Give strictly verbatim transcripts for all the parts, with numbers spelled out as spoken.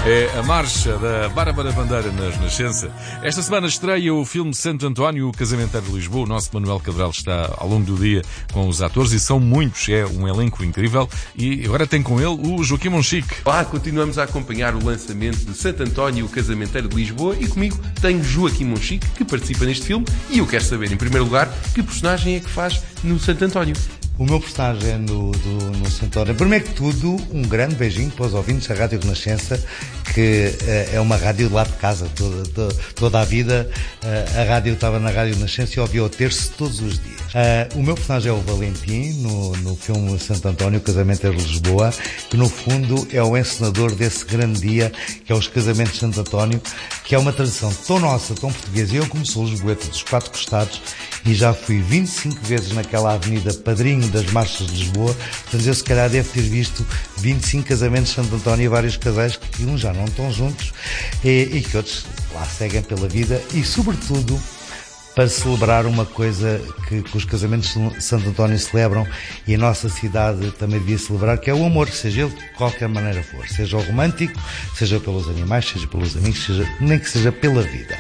É a marcha da Bárbara Bandeira na Renascença. Esta semana estreia o filme Santo António, o Casamenteiro de Lisboa. O nosso Manuel Cabral está ao longo do dia com os atores e são muitos. É um elenco incrível. E agora tem com ele o Joaquim Monchique. Olá, continuamos a acompanhar o lançamento de Santo António, o Casamenteiro de Lisboa. E comigo tenho Joaquim Monchique, que participa neste filme. E eu quero saber, em primeiro lugar, que personagem é que faz no Santo António? O meu personagem no, do, no Santo António, primeiro que tudo, um grande beijinho para os ouvintes da Rádio Renascença, que uh, é uma rádio de lá de casa, toda, toda, toda a vida. Uh, a rádio estava na Rádio Renascença e ouvia o terço todos os dias. Uh, o meu personagem é o Valentim, no, no filme Santo António, o Casamenteiro de Lisboa, que no fundo é o encenador desse grande dia, que é os Casamentos de Santo António, que é uma tradição tão nossa, tão portuguesa. Eu, como sou lisboeta dos quatro costados, e já fui vinte e cinco vezes naquela avenida padrinho das marchas de Lisboa, portanto eu se calhar devo ter visto vinte e cinco casamentos de Santo António e vários casais que uns já não estão juntos e, e que outros lá seguem pela vida e sobretudo para celebrar uma coisa que, que os casamentos de Santo António celebram e a nossa cidade também devia celebrar, que é o amor, seja ele de qualquer maneira for, seja o romântico, seja pelos animais, seja pelos amigos, seja, nem que seja pela vida.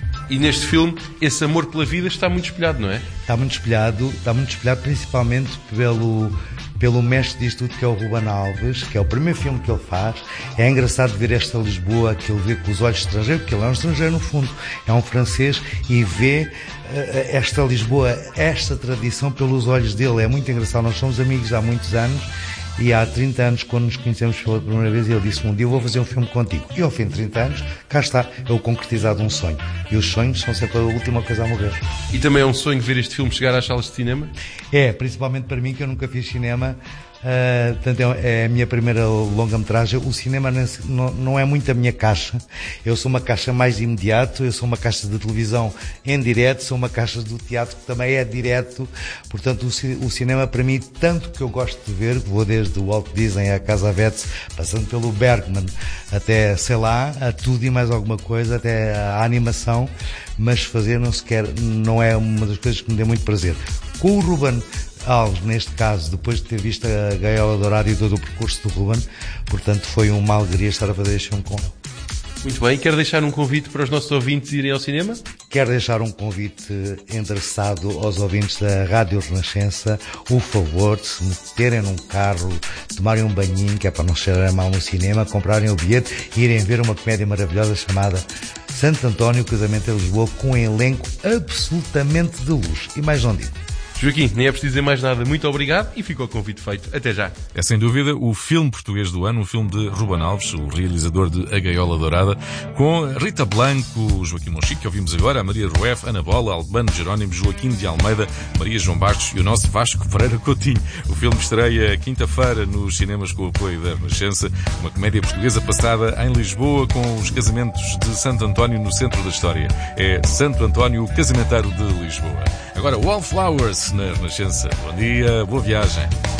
E neste filme, esse amor pela vida está muito espelhado, não é? Está muito espelhado, está muito espelhado principalmente pelo, pelo mestre disto tudo, que é o Ruben Alves, que é o primeiro filme que ele faz. É engraçado ver esta Lisboa, que ele vê com os olhos estrangeiros, porque ele é um estrangeiro no fundo, é um francês, e vê uh, esta Lisboa, esta tradição pelos olhos dele. É muito engraçado, nós somos amigos há muitos anos, e há trinta anos, quando nos conhecemos pela primeira vez, ele disse-me um dia: eu vou fazer um filme contigo. E ao fim de trinta anos, cá está, eu concretizado um sonho. E os sonhos são sempre a última coisa a morrer. E também é um sonho ver este filme chegar às salas de cinema? É, principalmente para mim, que eu nunca fiz cinema. Uh, portanto, é a minha primeira longa-metragem. O cinema não, não é muito a minha caixa. Eu sou uma caixa mais imediato, eu sou uma caixa de televisão em direto, sou uma caixa do teatro que também é direto. Portanto, o, o cinema para mim, tanto que eu gosto de ver, vou desde o Walt Disney à Casa Betts, passando pelo Bergman até, sei lá, a tudo e mais alguma coisa, até a animação, mas fazer não sequer, não é uma das coisas que me dê muito prazer. Com o Ruben Alves, neste caso, depois de ter visto a Gaiola Dourada e todo o percurso do Ruben, portanto foi uma alegria estar a fazer este filme com ele. Muito bem, quer deixar um convite para os nossos ouvintes irem ao cinema? Quero deixar um convite endereçado aos ouvintes da Rádio Renascença, o favor de se meterem num carro, tomarem um banhinho, que é para não cheirar mal no cinema, comprarem o bilhete e irem ver uma comédia maravilhosa chamada Santo António, o Casamenteiro de Lisboa, com um elenco absolutamente de luxo. E mais não digo. Joaquim, nem é preciso dizer mais nada. Muito obrigado e fica o convite feito. Até já. É sem dúvida o filme português do ano, um filme de Ruben Alves, o realizador de A Gaiola Dourada, com Rita Blanco, Joaquim Monchique, que ouvimos agora, a Maria Rueff, Ana Bola, Albano Jerónimo, Joaquim de Almeida, Maria João Bastos e o nosso Vasco Ferreira Coutinho. O filme estreia quinta-feira nos cinemas com o apoio da Renascença, uma comédia portuguesa passada em Lisboa com os casamentos de Santo António no centro da história. É Santo António, o Casamenteiro de Lisboa. Agora, Wallflowers na Renascença. Bom dia, boa viagem.